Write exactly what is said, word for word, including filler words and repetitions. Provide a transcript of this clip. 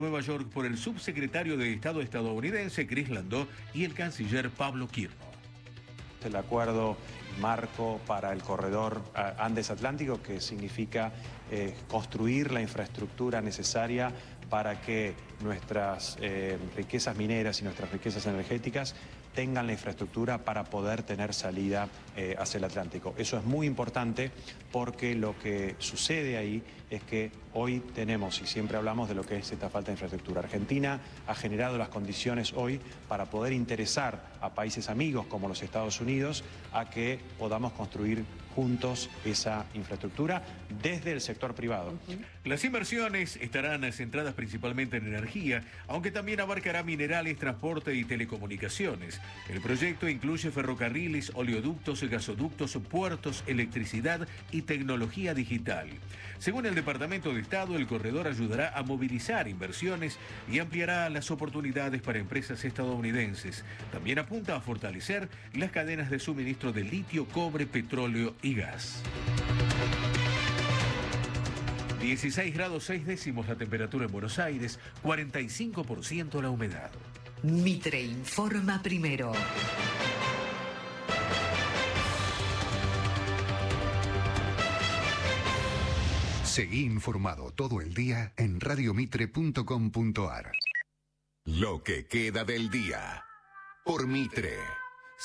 Nueva York por el subsecretario de Estado estadounidense Chris Landau y el canciller Pablo Quirno. El acuerdo marco para el corredor Andes-Atlántico, que significa eh, construir la infraestructura necesaria para que nuestras eh, riquezas mineras y nuestras riquezas energéticas tengan la infraestructura para poder tener salida eh, hacia el Atlántico. Eso es muy importante porque lo que sucede ahí es que hoy tenemos, y siempre hablamos de lo que es esta falta de infraestructura. Argentina ha generado las condiciones hoy para poder interesar a países amigos como los Estados Unidos a que podamos construir juntos esa infraestructura desde el sector privado. Las inversiones estarán centradas principalmente en energía, aunque también abarcará minerales, transporte y telecomunicaciones. El proyecto incluye ferrocarriles, oleoductos, gasoductos, puertos, electricidad y tecnología digital. Según el Departamento de Estado, el corredor ayudará a movilizar inversiones y ampliará las oportunidades para empresas estadounidenses. También apunta a fortalecer las cadenas de suministro de litio, cobre, petróleo y gas. dieciséis grados seis décimos la temperatura en Buenos Aires, cuarenta y cinco por ciento la humedad. Mitre informa primero. Seguí informado todo el día en radio mitre punto com punto ar. Lo que queda del día por Mitre.